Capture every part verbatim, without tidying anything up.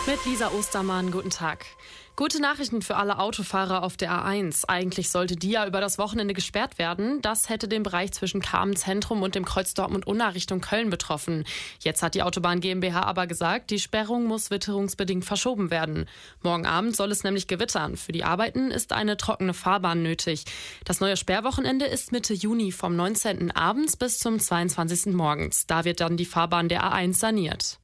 Mit Lisa Ostermann, guten Tag. Gute Nachrichten für alle Autofahrer auf der A eins. Eigentlich sollte die ja über das Wochenende gesperrt werden. Das hätte den Bereich zwischen Kamenz-Zentrum und dem Kreuz Dortmund-Unna Richtung Köln betroffen. Jetzt hat die Autobahn GmbH aber gesagt, die Sperrung muss witterungsbedingt verschoben werden. Morgen Abend soll es nämlich gewittern. Für die Arbeiten ist eine trockene Fahrbahn nötig. Das neue Sperrwochenende ist Mitte Juni vom neunzehnten abends bis zum zweiundzwanzigsten morgens. Da wird dann die Fahrbahn der A eins saniert.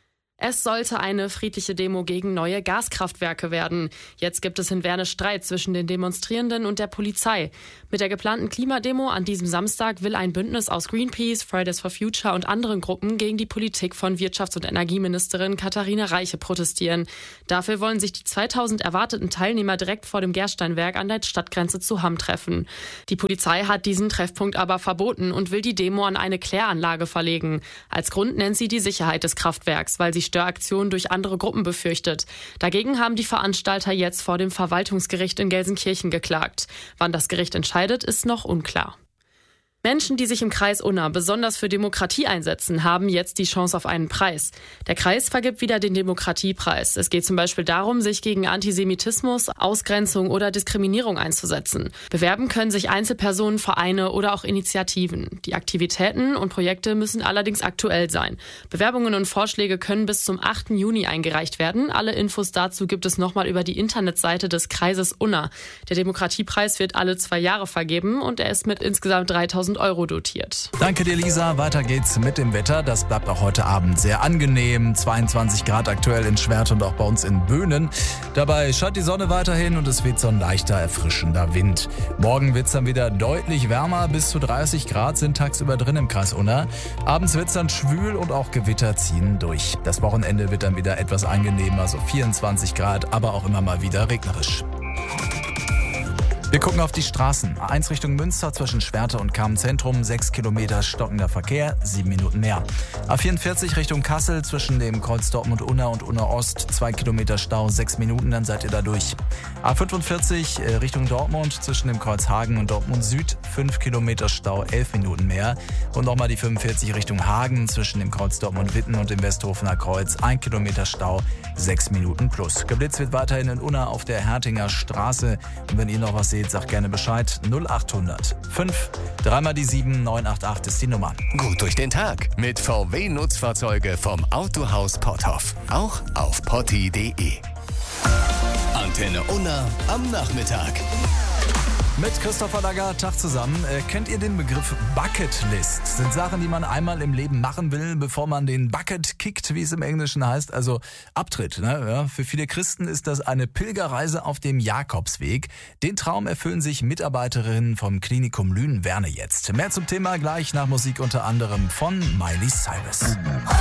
Es sollte eine friedliche Demo gegen neue Gaskraftwerke werden. Jetzt gibt es in Werne Streit zwischen den Demonstrierenden und der Polizei. Mit der geplanten Klimademo an diesem Samstag will ein Bündnis aus Greenpeace, Fridays for Future und anderen Gruppen gegen die Politik von Wirtschafts- und Energieministerin Katharina Reiche protestieren. Dafür wollen sich die zweitausend erwarteten Teilnehmer direkt vor dem Gersteinwerk an der Stadtgrenze zu Hamm treffen. Die Polizei hat diesen Treffpunkt aber verboten und will die Demo an eine Kläranlage verlegen. Als Grund nennt sie die Sicherheit des Kraftwerks, weil sie Störaktionen durch andere Gruppen befürchtet. Dagegen haben die Veranstalter jetzt vor dem Verwaltungsgericht in Gelsenkirchen geklagt. Wann das Gericht entscheidet, ist noch unklar. Menschen, die sich im Kreis Unna besonders für Demokratie einsetzen, haben jetzt die Chance auf einen Preis. Der Kreis vergibt wieder den Demokratiepreis. Es geht zum Beispiel darum, sich gegen Antisemitismus, Ausgrenzung oder Diskriminierung einzusetzen. Bewerben können sich Einzelpersonen, Vereine oder auch Initiativen. Die Aktivitäten und Projekte müssen allerdings aktuell sein. Bewerbungen und Vorschläge können bis zum achten Juni eingereicht werden. Alle Infos dazu gibt es nochmal über die Internetseite des Kreises Unna. Der Demokratiepreis wird alle zwei Jahre vergeben und er ist mit insgesamt dreitausend Euro dotiert. Danke dir, Lisa. Weiter geht's mit dem Wetter. Das bleibt auch heute Abend sehr angenehm. zweiundzwanzig Grad aktuell in Schwert und auch bei uns in Böhnen. Dabei scheint die Sonne weiterhin und es weht so ein leichter, erfrischender Wind. Morgen wird's dann wieder deutlich wärmer. Bis zu dreißig Grad sind tagsüber drin im Kreis Unna. Abends wird's dann schwül und auch Gewitter ziehen durch. Das Wochenende wird dann wieder etwas angenehmer, so vierundzwanzig Grad, aber auch immer mal wieder regnerisch. Wir gucken auf die Straßen. A eins Richtung Münster zwischen Schwerte und Kamenz-Zentrum, sechs Kilometer stockender Verkehr, sieben Minuten mehr. A vierundvierzig Richtung Kassel zwischen dem Kreuz Dortmund-Unna und Unna-Ost, zwei Kilometer Stau, sechs Minuten, dann seid ihr da durch. A fünfundvierzig äh, Richtung Dortmund zwischen dem Kreuz Hagen und Dortmund Süd, fünf Kilometer Stau, elf Minuten mehr. Und nochmal die fünfundvierzig Richtung Hagen zwischen dem Kreuz Dortmund-Witten und dem Westhofener Kreuz, ein Kilometer Stau, sechs Minuten plus. Geblitzt wird weiterhin in Unna auf der Hertinger Straße. Und wenn ihr noch was seht, sagt gerne Bescheid. null achthundert fünf, dreimal die sieben, neun acht acht ist die Nummer. Gut durch den Tag mit V W Nutzfahrzeuge vom Autohaus Potthoff. Auch auf potti punkt de. Antenne Unna am Nachmittag. Mit Christopher Lager, Tag zusammen. Äh, kennt ihr den Begriff Bucketlist? Sind Sachen, die man einmal im Leben machen will, bevor man den Bucket kickt, wie es im Englischen heißt, also abtritt. Ne? Ja, für viele Christen ist das eine Pilgerreise auf dem Jakobsweg. Den Traum erfüllen sich Mitarbeiterinnen vom Klinikum Lünen-Werne jetzt. Mehr zum Thema gleich nach Musik unter anderem von Miley Cyrus.